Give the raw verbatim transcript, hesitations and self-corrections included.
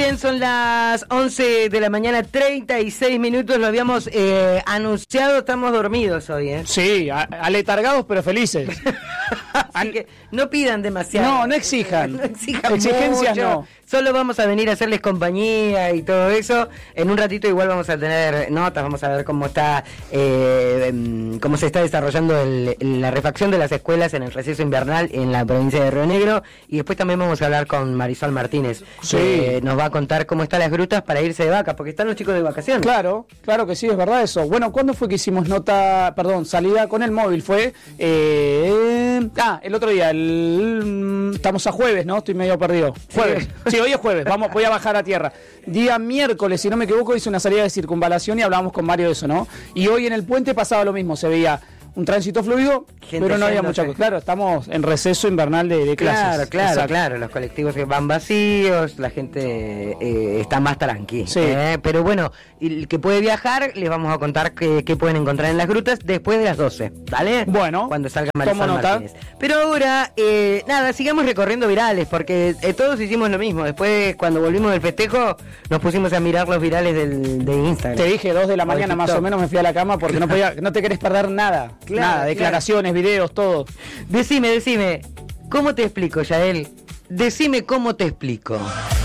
bien, son las once de la mañana, treinta y seis minutos, lo habíamos eh, anunciado, estamos dormidos hoy, ¿eh? Sí, a- aletargados pero felices. Así que no pidan demasiado. No, no exijan. No exijan Exigencias mucho. no. Solo vamos a venir a hacerles compañía y todo eso. En un ratito igual vamos a tener notas, vamos a ver cómo está, eh, em, cómo se está desarrollando el- la refacción de las escuelas en el receso invernal en la provincia de Río Negro. Y después también vamos a hablar con Marisol Martínez, Sí. que nos va a contar cómo están las grutas para irse de vaca, porque están los chicos de vacaciones. Claro, claro que sí, es verdad eso. Bueno, ¿cuándo fue que hicimos nota, perdón, salida con el móvil? Fue, eh, ah, el otro día, el, estamos a jueves, ¿no? Estoy medio perdido. Jueves. Sí, hoy es jueves, vamos, voy a bajar a tierra. Día miércoles, si no me equivoco, hice una salida de circunvalación y hablábamos con Mario de eso, ¿no? Y hoy en el puente pasaba lo mismo, se veía un tránsito fluido, Gente pero no había yéndose. mucha cosa. Claro, estamos en receso invernal de, de clases. Claro, claro, Exacto. claro. Los colectivos que van vacíos, la gente eh, está más tranqui. Sí. ¿eh? Pero bueno, el que puede viajar, les vamos a contar qué, qué pueden encontrar en las grutas después de las doce, ¿vale? Bueno, cuando salga Marisol tomo nota. Martínez. Pero ahora, eh, nada, sigamos recorriendo virales, porque eh, todos hicimos lo mismo. Después, cuando volvimos del festejo, nos pusimos a mirar los virales del, de Instagram. Te dije, dos de la O de mañana más TikTok. o menos me fui a la cama porque no podía, no te querés perder nada. Claro, nada, claro. declaraciones, videos, todo. Decime, decime, ¿cómo te explico, Yael? Decime cómo te explico.